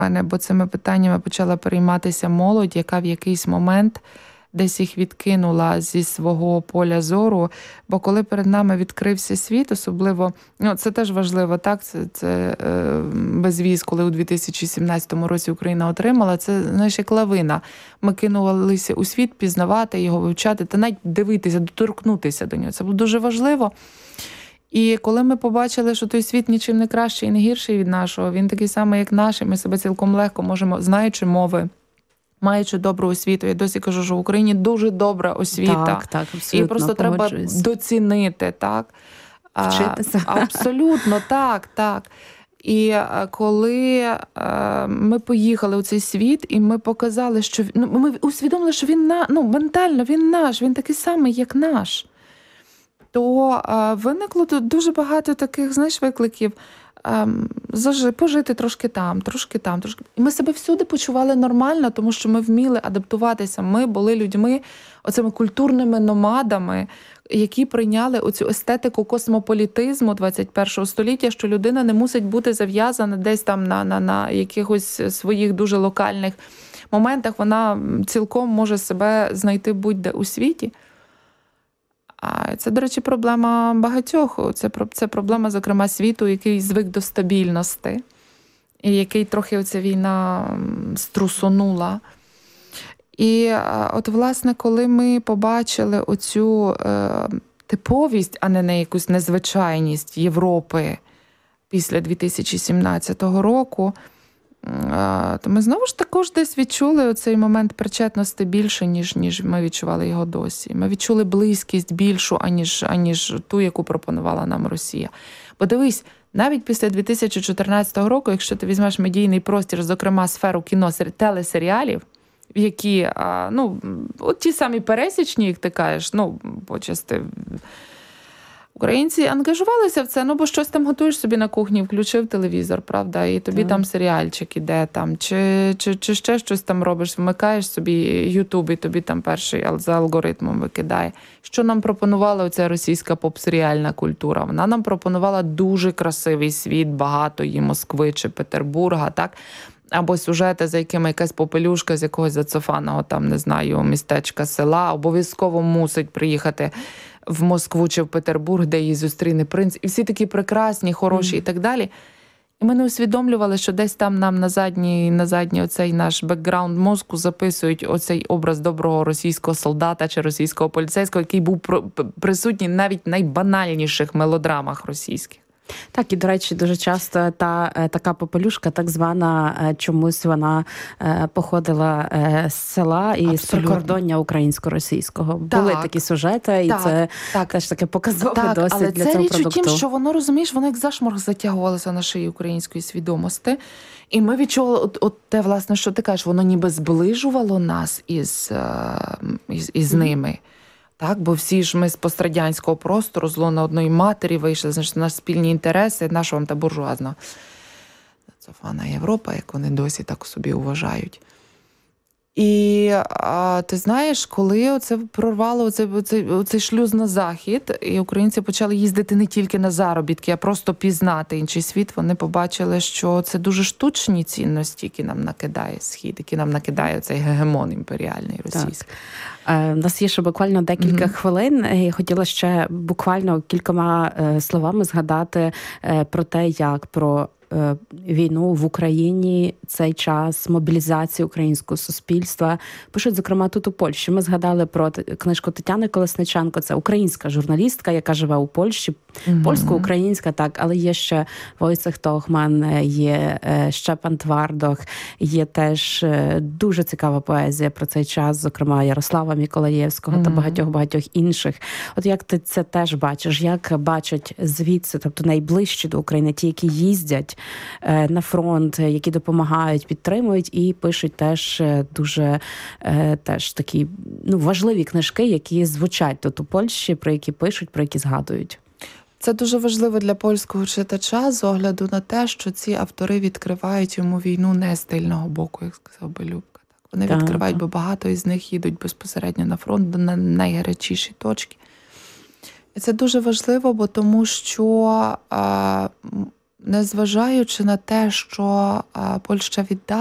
мене, бо цими питаннями почала перейматися молодь, яка в якийсь момент десь їх відкинула зі свого поля зору. Бо коли перед нами відкрився світ, особливо, це теж важливо, так, це безвіз, коли у 2017 році Україна отримала, це, знаєш, як лавина. Ми кинулися у світ пізнавати його, вивчати та навіть дивитися, доторкнутися до нього. Це було дуже важливо. І коли ми побачили, що той світ нічим не кращий і не гірший від нашого, він такий самий, як наш, і ми себе цілком легко можемо, знаючи мови, маючи добру освіту. Я досі кажу, що в Україні дуже добра освіта. Так, абсолютно. І просто треба доцінити, так? Вчитися. Абсолютно, так. І коли ми поїхали у цей світ, і ми показали, що ми усвідомили, що він ментально він наш, він такий самий, як наш, то виникло тут дуже багато таких, знаєш, викликів. Пожити трошки там. І ми себе всюди почували нормально, тому що ми вміли адаптуватися. Ми були людьми, оцими культурними номадами, які прийняли оцю естетику космополітизму 21 століття, що людина не мусить бути зав'язана десь там на якихось своїх дуже локальних моментах. Вона цілком може себе знайти будь-де у світі. А це, до речі, проблема багатьох. Це проблема, зокрема, світу, який звик до стабільності, і який трохи оця війна струсонула. І от, власне, коли ми побачили оцю типовість, а не якусь незвичайність Європи після 2017 року, то ми знову ж також десь відчули оцей момент причетності більше, ніж ми відчували його досі. Ми відчули близькість більшу, аніж ту, яку пропонувала нам Росія. Бо дивись, навіть після 2014 року, якщо ти візьмеш медійний простір, зокрема сферу кіно, телесеріалів, в які, от ті самі пересічні, як ти кажеш, почасти... Українці ангажувалися в це, бо щось там готуєш собі на кухні, включив телевізор, правда, і тобі там серіальчик іде, там, чи ще щось там робиш, вмикаєш собі Ютуб, і тобі там перший за алгоритмом викидає. Що нам пропонувала оця російська поп-серіальна культура? Вона нам пропонувала дуже красивий світ, багатої Москви чи Петербурга, так? Або сюжети, за якими якась попелюшка з якогось зацофаного, там, не знаю, містечка, села, обов'язково мусить приїхати в Москву чи в Петербург, де її зустріне принц. І всі такі прекрасні, хороші і так далі. І ми не усвідомлювали, що десь там нам на задній оцей наш бекграунд мозку записують оцей образ доброго російського солдата чи російського поліцейського, який був присутній навіть в найбанальніших мелодрамах російських. Так, і, до речі, дуже часто така попелюшка, так звана, чомусь вона походила з села і з прикордоння українсько-російського. Були такі сюжети, і це теж таке показове досить для цього продукту. Але це річ у тім, що воно, розумієш, воно як зашморг затягувалося на шиї української свідомості. І ми відчули, те, власне, що ти кажеш, воно ніби зближувало нас із ними. Так, бо всі ж ми з пострадянського простору, з лона одної матері вийшли, значить, на спільні інтереси нашого та буржуазного. Цофана Європа, як вони досі так собі вважають. І ти знаєш, коли оце прорвало оцей шлюз на захід, і українці почали їздити не тільки на заробітки, а просто пізнати інший світ, вони побачили, що це дуже штучні цінності, які нам накидає Схід, які нам накидає цей гегемон імперіальний російський. У нас є ще буквально декілька хвилин. Я хотіла ще буквально кількома словами згадати про те, як про війну в Україні, цей час мобілізації українського суспільства. Пишуть, зокрема, тут у Польщі. Ми згадали про книжку Тетяни Колесниченко. Це українська журналістка, яка живе у Польщі. Польсько-українська, так. Але є ще Войцех Тохман, є Щепан Твардох, є теж дуже цікава поезія про цей час, зокрема, Ярослава Міколаєвського та багатьох інших. От як ти це теж бачиш? Як бачать звідси, тобто найближчі до України, ті, які їздять на фронт, які допомагають, підтримують і пишуть теж дуже теж такі важливі книжки, які звучать тут у Польщі, про які пишуть, про які згадують. Це дуже важливо для польського читача з огляду на те, що ці автори відкривають йому війну не з тильного боку, як сказав би Любка. Вони відкривають, бо багато із них їдуть безпосередньо на фронт, на найгарячіші точки. І це дуже важливо, бо тому що незважаючи на те, що Польща віддала